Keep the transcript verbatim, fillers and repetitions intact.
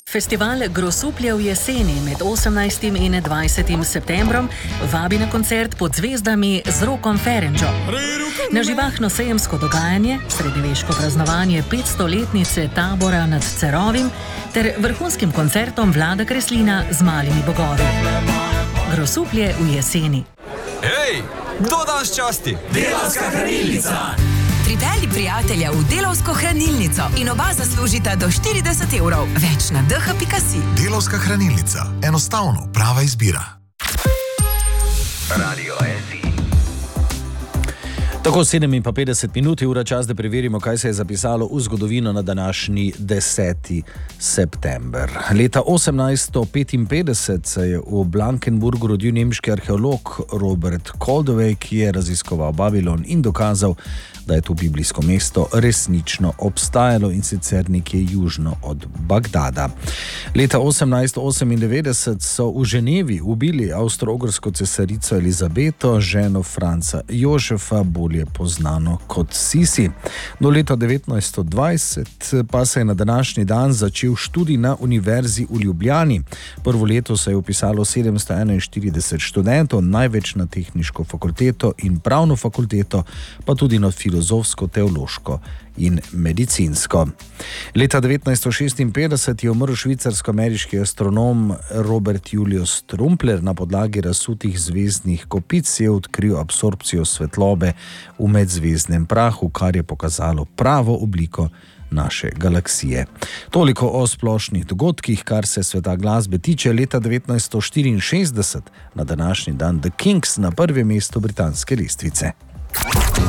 Festival Grosuplje v jeseni med osemnajstim in dvajsetim septembrom vabi na koncert Pod zvezdami z Rokom Ferenčo. Na živahno sejemsko dogajanje, srednjeveško praznovanje petstoletnice tabora nad Cerovim ter vrhunskim koncertom Vlada Kreslina z Malimi bogovi. Grosuplje v jeseni. Hej, kdo danes časti? Delavska hranilnica! Pripelji prijatelja v Delavsko hranilnico in oba zaslužita do štirideset evrov. Več na d h pika si. Delavska hranilnica. Enostavno prava izbira. Radio S I. Tako sedeminpetdeset minut je ura čas, da preverimo, kaj se je zapisalo v zgodovino na današnji deseti september. Leta osemnajststo petinpetdeset se je v Blankenburgu rodil nemški arheolog Robert Koldewey, ki je raziskoval Babilon in dokazal, da je to biblijsko mesto resnično obstajalo in sicer nekje južno od Bagdada. Leta osemnajststo osemindevetdeset so v Ženevi ubili avstro-ogrsko cesarico Elizabeto, ženo Franca Jožefa, bolje poznano kot Sisi. Do leta devetnajststo dvajset pa se je na današnji dan začel študij na Univerzi v Ljubljani. Prvo leto se je vpisalo sedemsto enainštirideset študentov, največ na tehniško fakulteto in pravno fakulteto, pa tudi na filozofsko, teološko in medicinsko. Leta devetnajststo šestinpetdeset je umrl švicarsko-ameriški astronom Robert Julius Trumpler. Na podlagi razsutih zvezdnih kopic je odkril absorpcijo svetlobe v medzvezdnem prahu, kar je pokazalo pravo obliko naše galaksije. Toliko o splošnih dogodkih, kar se sveta glasbe tiče. Leta devetnajststo štiriinšestdeset na današnji dan The Kings na prvem mestu britanske lestvice.